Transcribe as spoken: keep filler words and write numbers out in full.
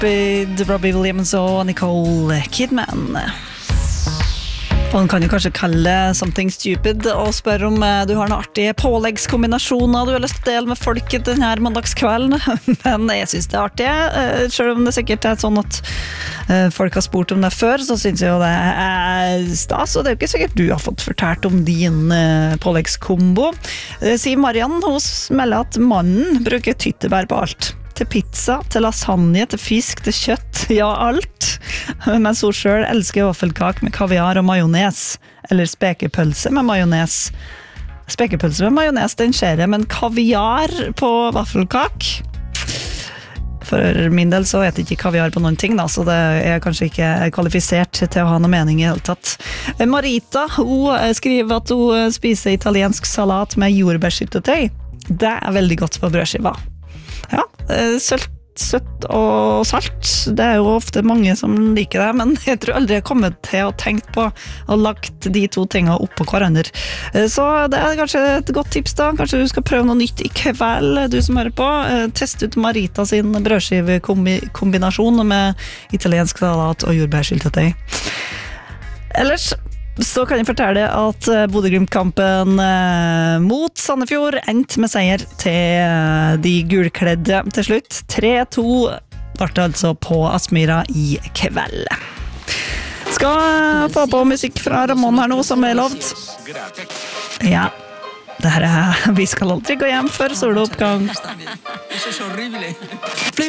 Stupid, Robbie Williams og Nicole Kidman. Og han kan jo kanskje kalle Something Stupid og spørre om du har noen artige påleggskombinasjoner du har lyst til å dele med folket denne mandagskvelden. Men jeg synes det er artig, selv om det sikkert er sånn at folk har spurt om det før, så synes jeg jo det er stas, og det er jo ikke sikkert du har fått fortalt om din påleggskombo. Siv Mariann, hun melder at mannen bruker tyttebær på alt. Til pizza, til lasagne, til fisk, til kjøtt, ja alt. Mens hun selv elsker vaffelkak med kaviar og majones, eller spekepølse med majones. Spekepølse med majones, den skjer jeg, men kaviar på vaffelkak? For min del så vet jeg ikke kaviar på noen ting, da, så det er kanskje ikke kvalifisert til å ha noe mening i hele tatt. Marita, hun skriver at hun spiser italiensk salat med jordbærsyltetøy. Det er veldig godt på brødskiva. Ja, sølt, søtt og salt, det er jo ofte mange som liker det, men jeg tror aldri jeg har kommet til å tenke på å lagt de to tingene opp på hverandre. Så det er kanskje et godt tips da, kanskje du skal prøve noe nytt i kveld, du som hører på. Test ut Marita sin brødskivekombinasjon med italiensk salat og jordbærsyltetøy. Ellers så kan jeg fortelle at Bodø-Glimt-kampen mot Sandefjord endte med seier til de gulkledde til slutt. tre to ble det altså på Aspmyra i kveld. Skal få på musikk fra Ramón her nå, som er lovt. Ja, det her er Vi skal aldri gå hjem før soloppgang.